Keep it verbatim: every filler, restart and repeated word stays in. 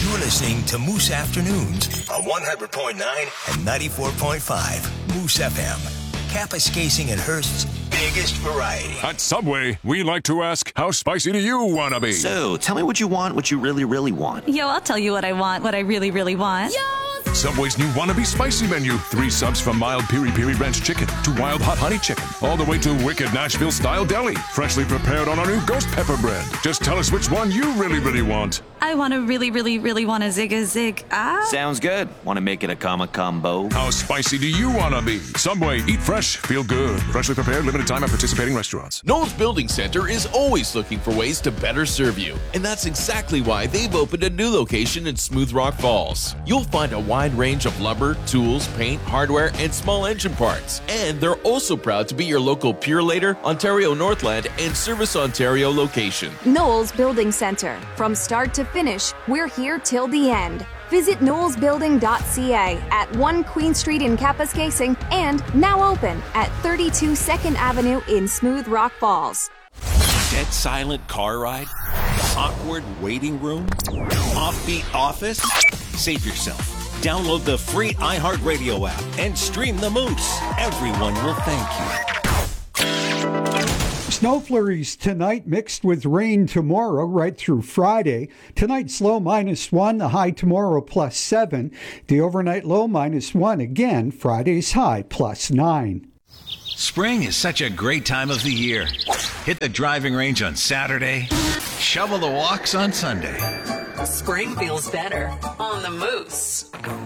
You're listening to Moose Afternoons on one hundred point nine and ninety-four point five Moose F M. Kapuskasing and Hearst's biggest variety. At Subway, we like to ask, how spicy do you want to be? So, tell me what you want, what you really, really want. Yo, I'll tell you what I want, what I really, really want. Yo! Subway's new Wannabe Spicy menu. Three subs from mild Piri Piri Ranch chicken to wild hot honey chicken. All the way to wicked Nashville-style deli. Freshly prepared on our new ghost pepper bread. Just tell us which one you really, really want. I want to really, really, really want a zig-a-zig. Ah. Sounds good. Want to make it a comma combo? How spicy do you want to be? Subway, eat fresh, feel good. Freshly prepared, limited time at participating restaurants. Knowles Building Center is always looking for ways to better serve you. And that's exactly why they've opened a new location in Smooth Rock Falls. You'll find a wide range of lumber, tools, paint, hardware, and small engine parts. And they're also proud to be your local Purelator, Ontario Northland, and Service Ontario location. Knowles Building Center. From start to finish, we're here till the end. Visit knowles building dot c a at one Queen Street in Kapuskasing and now open at thirty-two second Avenue in Smooth Rock Falls. Dead silent car ride? Awkward waiting room? Offbeat office? Save yourself. Download the free iHeartRadio app and stream the Moose. Everyone will thank you. Snow flurries tonight mixed with rain tomorrow right through Friday. Tonight's low minus one, the high tomorrow plus seven. The overnight low minus one again, Friday's high plus nine. Spring is such a great time of the year. Hit the driving range on Saturday, shovel the walks on Sunday. Spring feels better on the Moose.